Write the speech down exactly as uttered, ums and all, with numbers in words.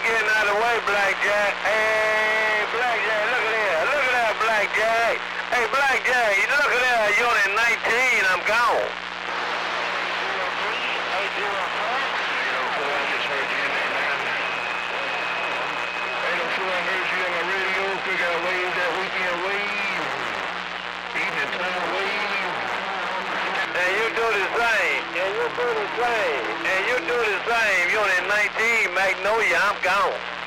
getting out of the way, Blackjack. Hey, Blackjack, look at there. Look at that, Blackjack. Hey, Blackjack, you look at that. Unit nineteen, I'm gone. And you do the same. And you do the same. And you do the same. Unit nineteen, Magnolia, I'm gone.